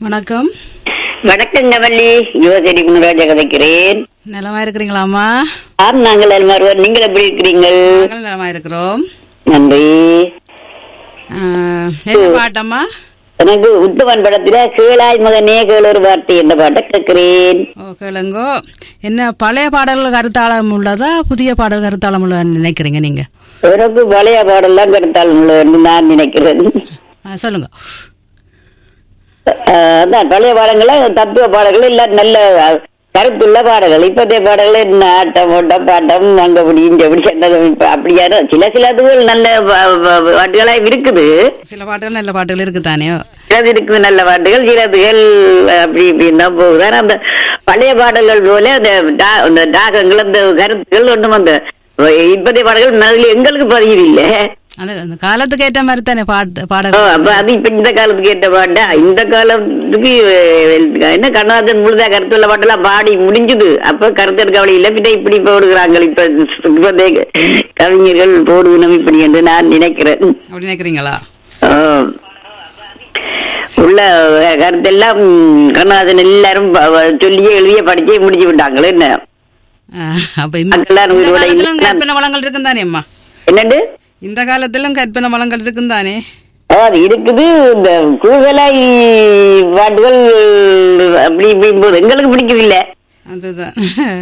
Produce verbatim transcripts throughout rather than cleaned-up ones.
வணக்கம். வணக்கம் கமலி, யுவசரி குணராஜா கதைக்கிறேன். நலமா இருக்கிறீங்களாமா? ஆம், நாங்கள் நலமா. நீங்கள் எப்படி இருக்கிறீங்கள்? நாங்கள் நலமா இருக்கிறோம். நன்றி. என்ன பாட்டம்மா? எனக்கு உத்தமன் படத்துல கேளாய் மகனே கேளொரு வார்த்தை என்ற பாட்டை கேட்கிறேன். ஓ, கேளுங்கோ. என்ன பழைய பாடல்கள் கருத்தாளம் உள்ளதா, புதிய பாடல் கருத்தாளம் உள்ள நினைக்கிறீங்க நீங்க? எனக்கு பழைய பாடல்லாம் கருத்தாளம் உள்ளது நான் நினைக்கிறேன். சொல்லுங்க. அதான் பழைய பாடங்கள தத்துவ பாடல்கள் இல்ல, நல்ல கருத்துள்ள பாடல்கள். இப்பத்திய பாடல்கள் என்ன ஆட்டம் ஓட்டம் பாட்டம் அங்க அப்படி இங்க அப்படி அப்படியான சில சில இதுகள் நல்ல பாட்டுகளா இருக்குது. சில பாட்டுகள் நல்ல பாட்டுகள் இருக்குதானே? சிலது இருக்குது நல்ல பாட்டுகள், சிலதுகள் அப்படி இப்படின்னு தான் போகுது. ஆனா அந்த பழைய பாடல்கள் போல அந்த தாகங்கள் அந்த கருத்துகள் ஒன்றும் அந்த இப்பத்திய பாடல்கள் எங்களுக்கு பதிவு இல்லை. அந்த காலத்துக்கு ஏற்ற மாதிரி தானே பாட்டு பாடல். அது இப்ப இந்த காலத்துக்கு ஏற்ற பாட்டா? இந்த காலத்துக்கு என்ன கண்ணதாசன் முழுதா கருத்துள்ள பாட்டெல்லாம் பாடி முடிஞ்சுது. அப்ப கருத்து எடுக்க வழி இல்லை, பின்ன இப்படி போடுகிறாங்க. இப்ப இப்பதே கவிஞர்கள் போடுகணும் இப்படி என்று நான் நினைக்கிறேன். அப்படி நினைக்கிறீங்களா? உள்ள கருத்தெல்லாம் கண்ணதாசன் எல்லாரும் சொல்லியே எழுதிய படிச்சே முடிச்சு விட்டாங்களே. என்ன கற்பனை வளங்கள் இருக்கும் தானே அம்மா? என்னண்டு இந்த காலத்திலும் கற்பனை வளங்கள் இருக்கும் தானே? அது இருக்குது. இந்த கூடுதலாய் பாட்டுகள் அப்படி இப்படி எங்களுக்கு பிடிக்கவில்லை. அதுதான்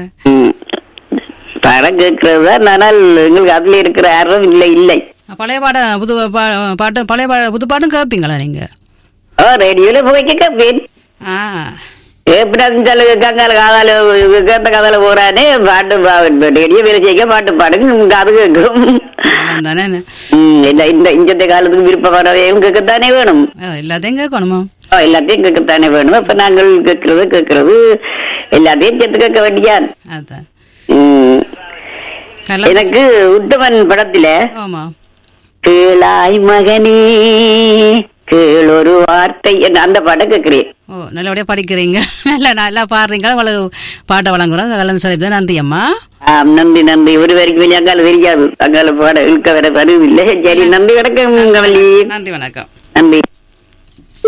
படம் கேட்கறது தான். ஆனால் எங்களுக்கு அதுல இருக்கிற ஆர்வம் இல்லை இல்லை. பழைய பாட புது பாட்டு பழைய புது பாட்டும் கேட்பீங்களா நீங்க? ஓ, ரேடியோல போய் கேட்பேன். எப்படின்னு கங்கால காதால கேட்ட கதால போறானே பாட்டு ரேடியோ வேலை செய்ய பாட்டு பாடுங்க அது கேட்கும். இந்த இந்த காலத்துக்கு விருப்பப்படவையும் கேட்கத்தானே வேணும். எல்லாத்தையும் கேட்கணுமா? எல்லாத்தையும் கேட்கத்தானே வேணும். அப்ப நாங்கள் கேட்கறது கேட்கறது எல்லாத்தையும் சேர்த்து கேட்க வேண்டியான். எனக்கு உத்தமன் படத்துல கேளாய் மகனே கேளொரு வார்த்தை அந்த பாடம் கேட்கிறேன். ஓ, நல்லபடியா படிக்கிறீங்க, நல்லா நல்லா பாடுறீங்க, உங்களுக்கு பாட்டை வழங்குறோம். கலந்து சார் நன்றி அம்மா. ஆம், நன்றி நன்றி. ஒரு வரைக்கும் வெளியே அங்கால தெரியாது, அங்கால பாட இழுக்க வர வருவில்லை. சரி, நன்றி வணக்கம் கமலி. நன்றி வணக்கம். நன்றி.